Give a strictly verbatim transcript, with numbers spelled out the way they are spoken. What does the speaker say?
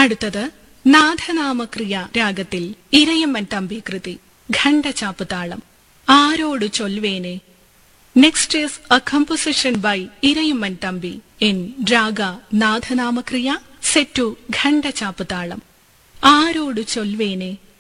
അടുത്തത് നാഥനാമക്രിയ രാഗത്തിൽ ഇരയമ്മൻ തമ്പി കൃതി ഖണ്ഡചാപ്പുതാളം. ആരോട് ചൊൽവേനെ. Next is A composition by Irayimman Thampi in raga നാഥനാമക്രിയ set to ഖണ്ഡചാപ്പുതാളം. ആരോട് ചൊൽവേനെ